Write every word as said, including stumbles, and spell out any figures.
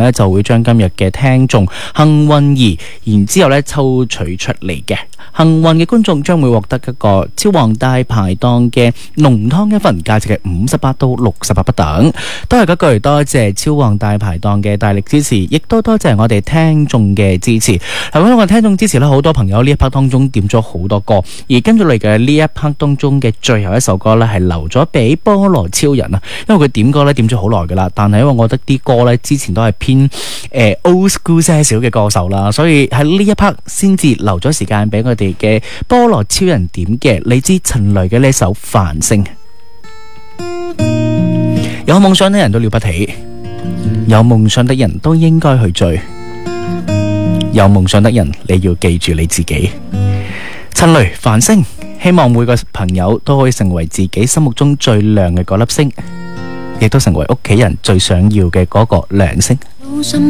呢，就會將今日嘅聽眾幸運兒，然之後呢抽取出嚟嘅幸運嘅觀眾將會獲得一個超旺大排檔嘅濃湯一份，價值係五十八到六十八不等。都係嗰句，多謝超旺大排檔嘅大力支持，亦都多謝我哋聽眾嘅支持。係咁，我哋聽眾支持呢，好多朋友呢一 part 當中點咗好多歌，而跟住嚟嘅呢一 part 當中嘅最後一首歌呢，係留咗俾菠蘿超人啊，因為佢點歌呢點咗好耐噶啦，但係因為我覺得啲歌呢之前都係偏誒、呃、old school 些少嘅歌手啦，所以喺呢一 part 先至留咗時間俾我哋嘅菠蘿超人點嘅嚟自陳雷嘅呢首繁星。有夢想的人都了不起，有夢想的人都應該去追，有夢想的人你要記住你自己。陳雷繁星，希望每個朋友都可以成為自己心目中最亮嘅嗰粒星，亦都成為屋企人最想要嘅嗰個亮星。